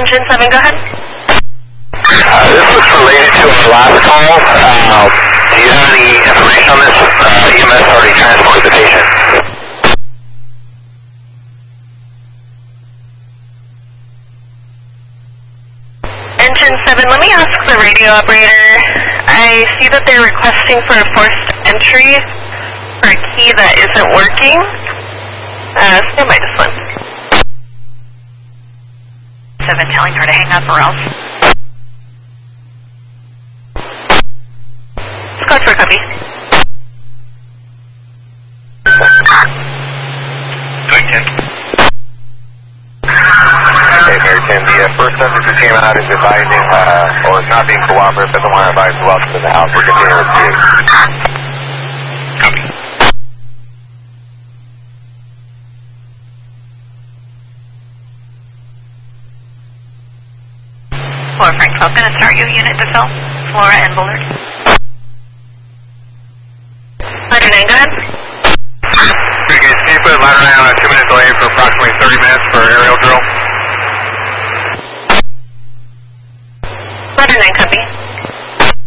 Engine 7, go ahead. This was related to our last call. Do you have any information on this? EMS already transported the patient. Engine 7, let me ask the radio operator. I see that they're requesting for a forced entry for a key that isn't working. Stand by this one. 7 telling her to hang up or else. Squad 4, copy. Doing 10. Okay, Mary 10, the first message that came out is advising, or is not being cooperative, doesn't want to advise welcome to the house. We're continuing with you. Copy. Flora Frank 12, going to start your unit to fill. Flora and Bullard. Roger 9, go